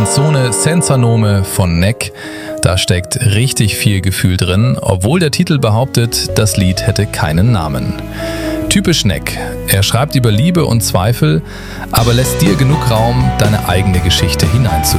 Canzone Senza Nome von Neck. Da steckt richtig viel Gefühl drin, obwohl der Titel behauptet, das Lied hätte keinen Namen. Typisch Neck. Er schreibt über Liebe und Zweifel, aber lässt dir genug Raum, deine eigene Geschichte hineinzulegen.